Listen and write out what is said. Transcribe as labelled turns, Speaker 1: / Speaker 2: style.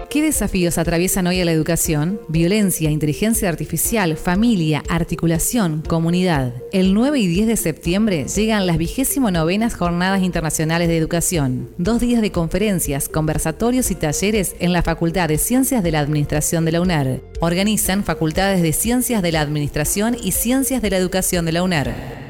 Speaker 1: ¿Qué desafíos atraviesan hoy a la educación? Violencia, inteligencia artificial, familia, articulación, comunidad. El 9 y 10 de septiembre llegan las 29ª Jornadas Internacionales de Educación. 2 días de conferencias, conversatorios y talleres en la Facultad de Ciencias de la Administración de la UNER. Organizan Facultades de Ciencias de la Administración y Ciencias de la Educación de la UNER.